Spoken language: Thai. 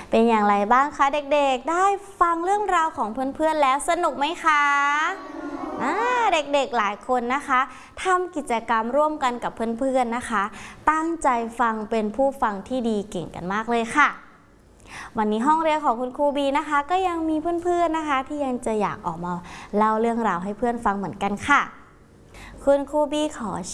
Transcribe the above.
เป็นอย่างไรบ้างคะเด็กๆได้ฟังเรื่องราวของเพื่อนๆแล้วสนุกไหมคะเด็กๆหลายคนนะคะทำกิจกรรมร่วมกันกับเพื่อนๆนะคะตั้งใจฟังเป็นผู้ฟังที่ดีเก่งกันมากเลยค่ะวันนี้ห้องเรียนของคุณครูบีนะคะก็ยังมีเพื่อนๆนะคะที่ยังจะอยากออกมาเล่าเรื่องราวให้เพื่อนฟังเหมือนกันค่ะคุณครูบีขอแช